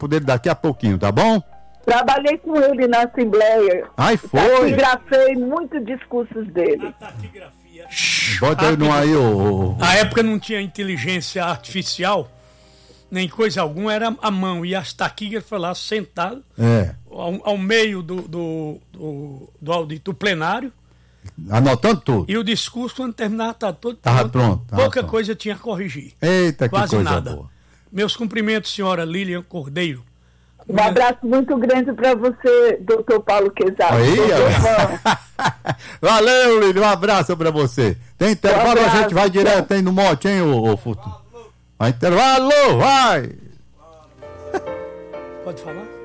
dele daqui a pouquinho, tá bom? Trabalhei com ele na Assembleia. Ai, foi? Taquigrafei muitos discursos dele. Bota aí no aí, ô. Na época não tinha inteligência artificial, nem coisa alguma, era a mão. E as taquígrafas lá sentado ao meio do plenário. Anotando tudo. E o discurso, quando terminava, todo Tava pronto. Pouca coisa tinha a corrigir. Eita, quase que coisa nada. boa. Meus cumprimentos, senhora Lilian Cordeiro. Um abraço muito grande para você, doutor Paulo Quezado. Valeu, Lilian, um abraço pra você. Tem intervalo, a gente vai direto aí no mote, hein, ô Futuro? Vai intervalo, vai! Pode falar?